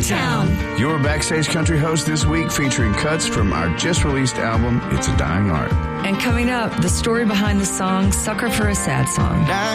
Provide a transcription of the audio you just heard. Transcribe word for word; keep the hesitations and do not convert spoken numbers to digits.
Town. Your Backstage Country host this week, featuring cuts from our just-released album, It's a Dying Art. And coming up, the story behind the song Sucker for a Sad Song.